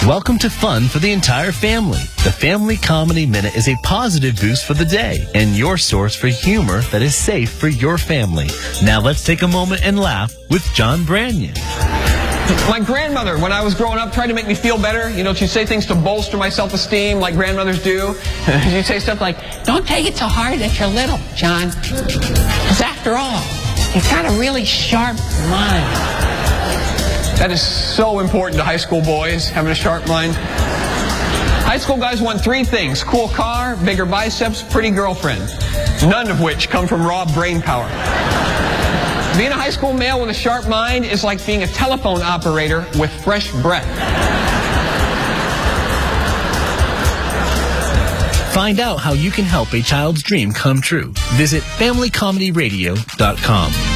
Welcome to fun for the entire family. The Family Comedy Minute is a positive boost for the day and your source for humor that is safe for your family. Now let's take a moment and laugh with John Branyan. My grandmother, when I was growing up, tried to make me feel better. You know, she'd say things to bolster my self-esteem like grandmothers do. She'd say stuff like, "Don't take it so hard that you're little, John. Because after all, you've got a really sharp mind." That is so important to high school boys, having a sharp mind. High school guys want three things: cool car, bigger biceps, pretty girlfriend. None of which come from raw brain power. Being a high school male with a sharp mind is like being a telephone operator with fresh breath. Find out how you can help a child's dream come true. Visit FamilyComedyRadio.com.